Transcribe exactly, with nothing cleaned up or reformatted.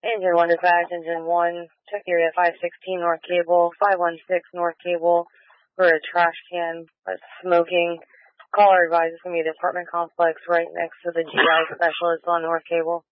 Engine one dispatch, engine one, check area five sixteen North Cable, five one six North Cable for a trash can that's smoking. Caller advises me the apartment complex right next to the G I specialist on North Cable.